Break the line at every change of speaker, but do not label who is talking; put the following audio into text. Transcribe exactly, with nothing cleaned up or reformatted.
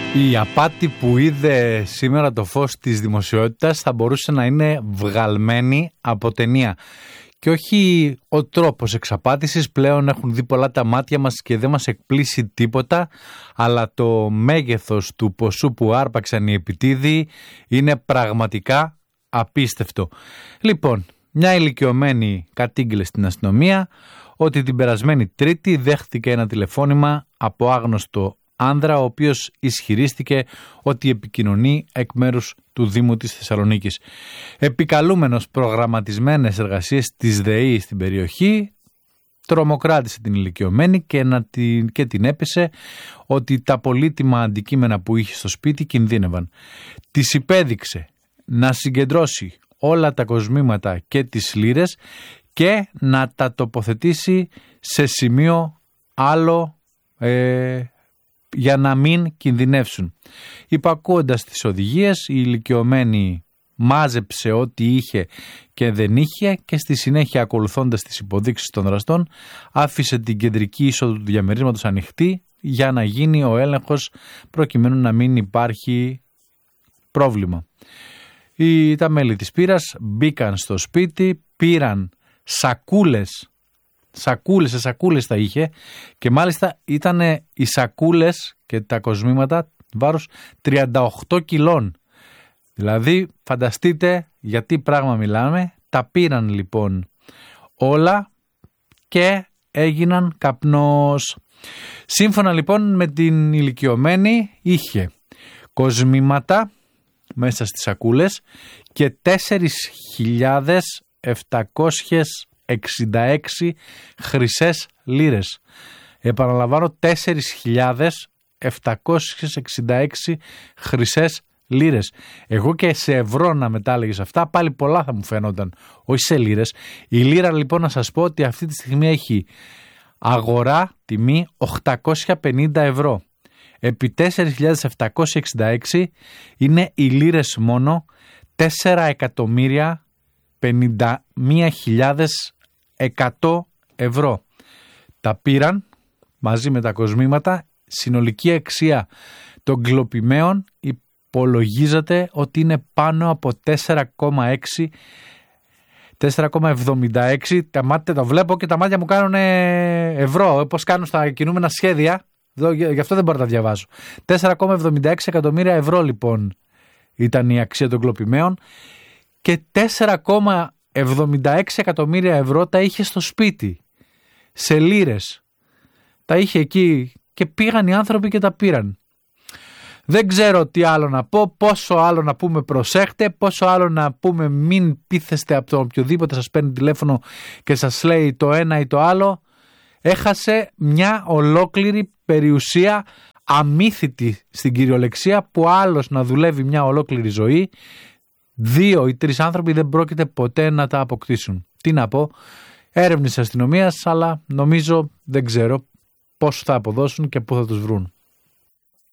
Η απάτη που είδε σήμερα το φως της δημοσιότητας θα μπορούσε να είναι βγαλμένη από ταινία. Και όχι ο τρόπος εξαπάτησης, πλέον έχουν δει πολλά τα μάτια μας και δεν μας εκπλήσει τίποτα, αλλά το μέγεθος του ποσού που άρπαξαν οι επιτίδιοι είναι πραγματικά απίστευτο. Λοιπόν, μια ηλικιωμένη κατήγγειλε στην αστυνομία ότι την περασμένη Τρίτη δέχτηκε ένα τηλεφώνημα από άγνωστο άνδρα, ο οποίος ισχυρίστηκε ότι επικοινωνεί εκ μέρους του Δήμου της Θεσσαλονίκης. Επικαλούμενος προγραμματισμένες εργασίες της ΔΕΗ στην περιοχή, τρομοκράτησε την ηλικιωμένη και, να την, και την έπεισε ότι τα πολύτιμα αντικείμενα που είχε στο σπίτι κινδύνευαν. Της υπέδειξε να συγκεντρώσει όλα τα κοσμήματα και τις λίρες και να τα τοποθετήσει σε σημείο άλλο ε, για να μην κινδυνεύσουν. Υπακούοντας τις οδηγίες, η ηλικιωμένη μάζεψε ό,τι είχε και δεν είχε και στη συνέχεια, ακολουθώντας τις υποδείξεις των δραστών, άφησε την κεντρική είσοδο του διαμερίσματος ανοιχτή για να γίνει ο έλεγχος προκειμένου να μην υπάρχει πρόβλημα. Οι, τα μέλη της πύρας μπήκαν στο σπίτι, πήραν σακούλες, σακούλες σε σακούλες τα είχε και μάλιστα ήταν οι σακούλες και τα κοσμήματα βάρος τριάντα οκτώ κιλών. Δηλαδή φανταστείτε για τι πράγμα μιλάμε. Τα πήραν λοιπόν όλα και έγιναν καπνός. Σύμφωνα λοιπόν με την ηλικιωμένη, είχε κοσμήματα μέσα στις σακούλες και τέσσερις χιλιάδες επτακόσιες εξήντα έξι χρυσές λίρες. Επαναλαμβάνω, τέσσερις χιλιάδες επτακόσιες εξήντα έξι χρυσές λίρες. Εγώ και σε ευρώ να μετάλεγες αυτά, πάλι πολλά θα μου φαίνονταν, όχι σε λίρες. Η λίρα λοιπόν, να σας πω ότι αυτή τη στιγμή έχει αγορά τιμή οκτακόσια πενήντα ευρώ. Επί τέσσερις χιλιάδες επτακόσια εξήντα έξι είναι οι λίρες μόνο τέσσερα εκατομμύρια πενήντα μία χιλιάδες εκατό ευρώ. Τα πήραν μαζί με τα κοσμήματα. Συνολική αξία των κλοπημαίων υπολογίζεται ότι είναι πάνω από τέσσερα κόμμα έξι, τέσσερα κόμμα εβδομήντα έξι. Τα μάτια τα βλέπω και τα μάτια μου κάνουν ευρώ, όπως κάνουν στα κινούμενα σχέδια. Γι' αυτό δεν μπορώ να τα διαβάσω. τέσσερα κόμμα εβδομήντα έξι εκατομμύρια ευρώ λοιπόν ήταν η αξία των κλοπημαίων και τέσσερα κόμμα εβδομήντα έξι εκατομμύρια ευρώ τα είχε στο σπίτι σε λίρες. Τα είχε εκεί και πήγαν οι άνθρωποι και τα πήραν. Δεν ξέρω τι άλλο να πω, πόσο άλλο να πούμε προσέχτε, πόσο άλλο να πούμε μην πείθεστε από τον οποιοδήποτε σας παίρνει τηλέφωνο και σας λέει το ένα ή το άλλο. Έχασε μια ολόκληρη περιουσία αμύθιτη στην κυριολεξία, που άλλος να δουλεύει μια ολόκληρη ζωή, δύο ή τρεις άνθρωποι δεν πρόκειται ποτέ να τα αποκτήσουν. Τι να πω, έρευνες αστυνομίας, αλλά νομίζω δεν ξέρω πώς θα αποδώσουν και πού θα τους βρουν.